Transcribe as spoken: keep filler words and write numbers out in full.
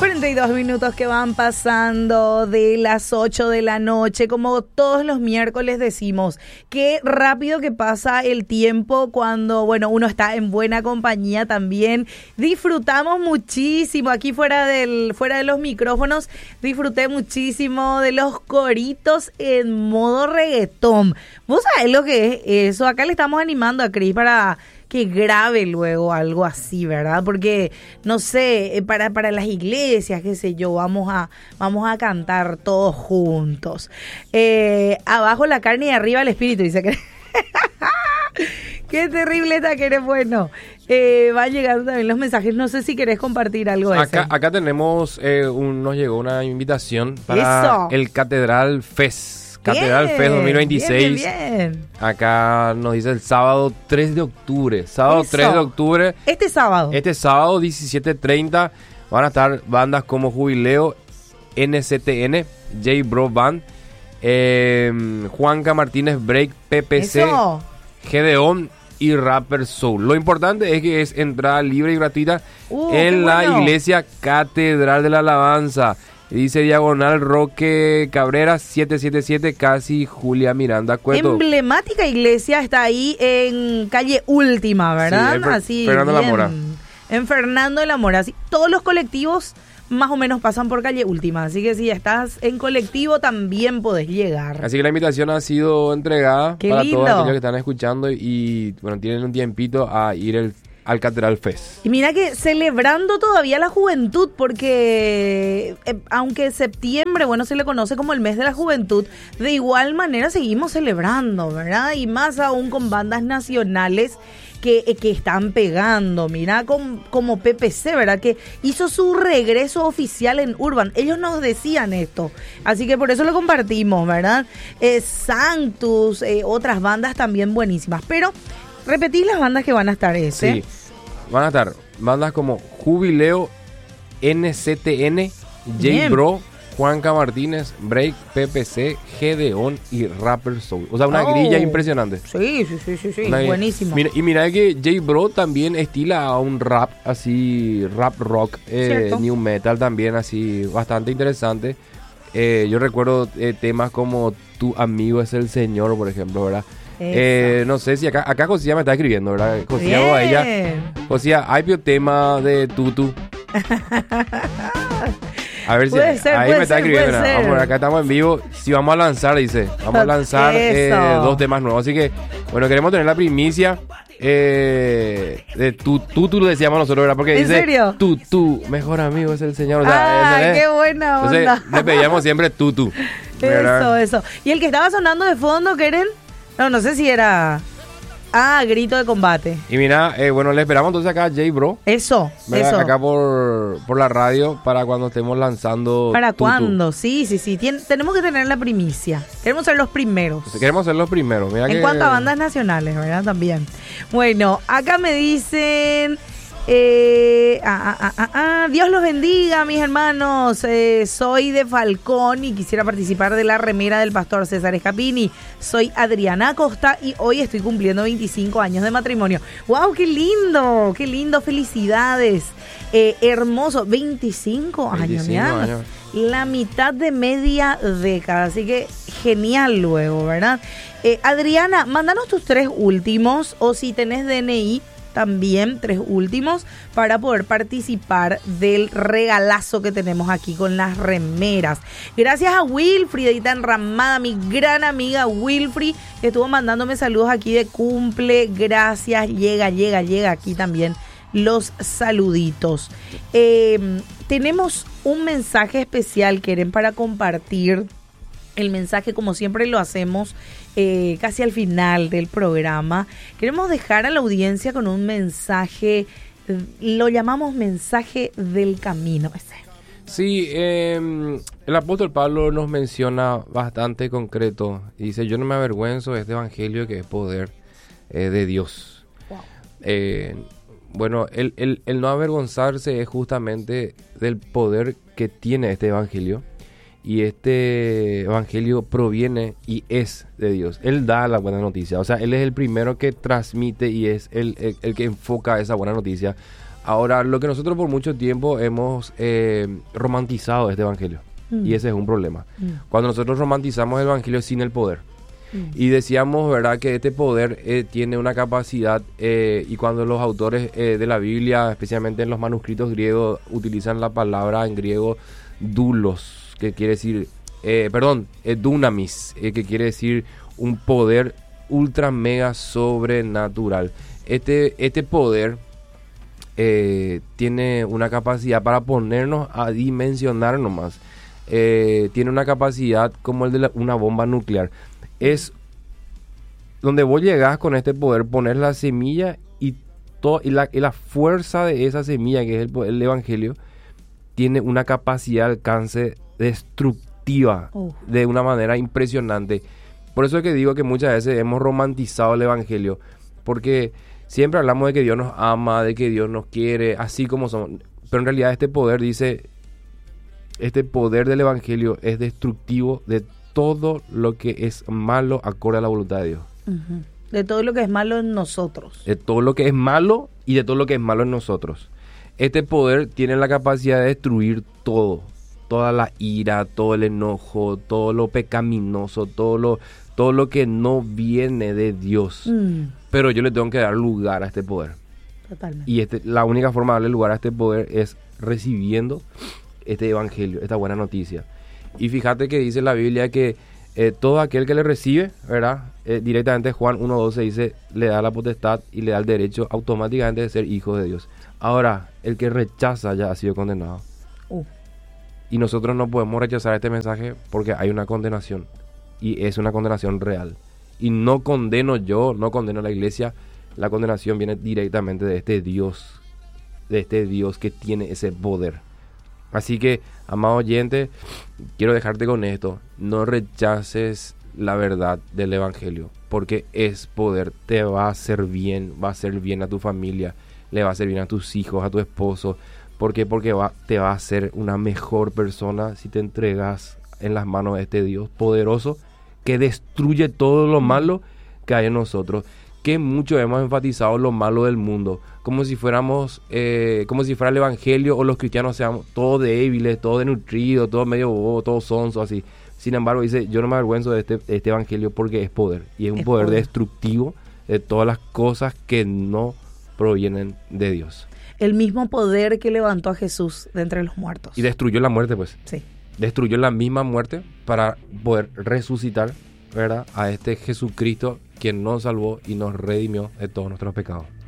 cuarenta y dos minutos que van pasando de las ocho de la noche, como todos los miércoles decimos, qué rápido que pasa el tiempo cuando, bueno, uno está en buena compañía también. Disfrutamos muchísimo aquí fuera del, fuera de los micrófonos, disfruté muchísimo de los coritos en modo reggaetón. ¿Vos sabés lo que es eso? Acá le estamos animando a Cris para que grabe luego algo así, ¿verdad? Porque, no sé, para, para las iglesias, qué sé yo, vamos a, vamos a cantar todos juntos. Eh, abajo la carne y arriba el espíritu, dice que... Qué terrible está, que eres bueno. Eh, va llegando también los mensajes, no sé si querés compartir algo de acá, eso. acá tenemos, eh, un, nos llegó una invitación para Eso. el Catedral Fest. Catedral Bien, Fest dos mil veintiséis. Bien, bien, bien. Acá nos dice el sábado tres de octubre. Sábado Eso. tres de octubre. Este sábado. Este sábado diecisiete treinta van a estar bandas como Jubileo, N C T N, J-Bro Band, eh, Juanca Martínez Break, P P C, Eso. Gedeón y Rapper Soul. Lo importante es que es entrada libre y gratuita Uh, en qué la bueno. iglesia Catedral de la Alabanza. Dice Diagonal Roque Cabrera siete siete siete, casi Julia Miranda Cueto. Emblemática iglesia, está ahí en calle Última, ¿verdad? Sí, en Fer- Así, Fernando de la bien. Mora. En Fernando de la Mora. Así, todos los colectivos más o menos pasan por calle Última, así que si estás en colectivo también podés llegar. Así que la invitación ha sido entregada Qué para lindo. todos aquellos que están escuchando y, bueno, tienen un tiempito a ir el, al Catedral Fest. Y mira que celebrando todavía la juventud, porque eh, aunque septiembre, bueno, se le conoce como el mes de la juventud, de igual manera seguimos celebrando, ¿verdad? Y más aún con bandas nacionales que, eh, que están pegando. Mira con, como P P C, ¿verdad? Que hizo su regreso oficial en Urban. Ellos nos decían esto, así que por eso lo compartimos, ¿verdad? Eh, Sanctus, eh, otras bandas también buenísimas, pero... Repetís las bandas que van a estar ese. Sí, van a estar bandas como Jubileo, N C T N, Bien. J-Bro, Juanca Martínez, Break, P P C, Gedeón y Rapper Soul. O sea, una Oh. grilla impresionante. Sí, sí, sí, sí, sí. Una- Buenísimo. Mira, y mira que J-Bro también estila a un rap, así, rap rock, eh, Cierto. new metal también, así, bastante interesante. Eh, yo recuerdo eh, temas como Tu amigo es el Señor, por ejemplo, ¿verdad? Eh, no sé si acá, acá Josía me está escribiendo, ¿verdad? Josía o a ella. Josía, hay un tema de Tutu. A ver si Puede ser, ahí puede me está ser, escribiendo. puede ¿verdad? ser. Vamos, acá estamos en vivo. Si vamos a lanzar, dice. Vamos a lanzar eh, Eso. dos temas nuevos. Así que, bueno, queremos tener la primicia eh, de tu, Tutu, lo decíamos nosotros, ¿verdad? Porque ¿En dice serio? Tutu, mejor amigo es el Señor. O sea, ¡Ay, ¿entendés? qué buena onda! Entonces, le pedíamos siempre Tutu. Eso, ¿verdad? eso. Y el que estaba sonando de fondo, ¿Keren? No, no sé si era... Ah, grito de combate. Y mira, eh, bueno, le esperamos entonces acá a J-Bro. Eso, ¿verdad? eso. Acá por, por la radio para cuando estemos lanzando ¿Para Tutu. cuándo? Sí, sí, sí. Tien- tenemos que tener la primicia. Queremos ser los primeros. Entonces, queremos ser los primeros. Mira En que... cuanto a bandas nacionales, ¿verdad? También. Bueno, acá me dicen... Eh, ah, ah, ah, ah, Dios los bendiga, mis hermanos. Eh, soy de Falcón y quisiera participar de la remera del pastor César Escapini. Soy Adriana Acosta y hoy estoy cumpliendo veinticinco años de matrimonio. ¡Wow! ¡Qué lindo! ¡Qué lindo! ¡Felicidades! Eh, hermoso. veinticinco años, veinticinco mirá. años. La mitad de media década. Así que genial luego, ¿verdad? Eh, Adriana, mándanos tus tres últimos o si tenés D N I. También tres últimos para poder participar del regalazo que tenemos aquí con las remeras. Gracias a Wilfridita Enramada, mi gran amiga Wilfrid, que estuvo mandándome saludos aquí de cumple. Gracias, llega, llega, llega aquí también los saluditos. Eh, tenemos un mensaje especial, Keren, para compartir. El mensaje, como siempre lo hacemos, eh, casi al final del programa. Queremos dejar a la audiencia con un mensaje, lo llamamos mensaje del camino ese. Sí, eh, el apóstol Pablo nos menciona bastante concreto. Dice, yo no me avergüenzo de este evangelio que es poder eh, de Dios. Wow. Eh, bueno, el, el, el no avergonzarse es justamente del poder que tiene este evangelio. Y este evangelio proviene y es de Dios. Él da la buena noticia. O sea, Él es el primero que transmite y es el, el, el que enfoca esa buena noticia Ahora, lo que nosotros por mucho tiempo hemos eh, romantizado este evangelio, mm. y ese es un problema. Mm. Cuando nosotros romantizamos el evangelio sin el poder, mm. y decíamos, ¿verdad?, que este poder eh, tiene una capacidad, eh, y cuando los autores eh, de la Biblia, especialmente en los manuscritos griegos, utilizan la palabra en griego doulos, que quiere decir, eh, perdón, eh, dunamis, eh, que quiere decir un poder ultra mega sobrenatural. Este, este poder eh, tiene una capacidad para ponernos a dimensionar nomás. Eh, tiene una capacidad como el de la, una bomba nuclear. Es donde vos llegás con este poder, poner la semilla y, to, y, la, y la fuerza de esa semilla, que es el, el evangelio, tiene una capacidad de alcance destructiva uh. de una manera impresionante. Por eso es que digo que muchas veces hemos romantizado el evangelio, porque siempre hablamos de que Dios nos ama, de que Dios nos quiere, así como somos. Pero en realidad este poder, dice, este poder del evangelio es destructivo de todo lo que es malo acorde a la voluntad de Dios. Uh-huh. De todo lo que es malo en nosotros. De todo lo que es malo y de todo lo que es malo en nosotros. Este poder tiene la capacidad de destruir todo. Toda la ira, todo el enojo, todo lo pecaminoso, todo lo, todo lo que no viene de Dios. Mm. Pero yo le tengo que dar lugar a este poder. Totalmente. Y este, la única forma de darle lugar a este poder es recibiendo este evangelio, esta buena noticia. Y fíjate que dice la Biblia que eh, todo aquel que le recibe, ¿verdad? Eh, directamente Juan uno doce dice, le da la potestad y le da el derecho automáticamente de ser hijo de Dios. Ahora, el que rechaza ya ha sido condenado. Uh. Y nosotros no podemos rechazar este mensaje porque hay una condenación. Y es una condenación real. Y no condeno yo, no condeno a la iglesia. La condenación viene directamente de este Dios. De este Dios que tiene ese poder. Así que, amado oyente, quiero dejarte con esto. No rechaces la verdad del evangelio. Porque es poder. Te va a hacer bien. Va a hacer bien a tu familia. Le va a hacer bien a tus hijos, a tu esposo. ¿Por qué? Porque va, te va a hacer una mejor persona si te entregas en las manos de este Dios poderoso que destruye todo lo malo que hay en nosotros. Que mucho hemos enfatizado lo malo del mundo, como si fuéramos, eh, como si fuera el evangelio o los cristianos seamos todos débiles, todos desnutridos, todos medio bobos, todos sonsos, así. Sin embargo, dice, yo no me avergüenzo de este, de este evangelio porque es poder. Y es un es poder, poder destructivo de todas las cosas que no provienen de Dios. El mismo poder que levantó a Jesús de entre los muertos. Y destruyó la muerte, pues. Sí. Destruyó la misma muerte para poder resucitar, ¿verdad?, a este Jesucristo quien nos salvó y nos redimió de todos nuestros pecados.